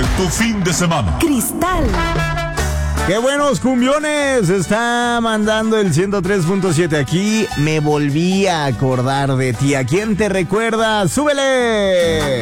tu fin de semana. Cristal. ¡Qué buenos cumbiones! Está mandando el 103.7 aquí. Me volví a acordar de ti. ¿A quién te recuerda? ¡Súbele!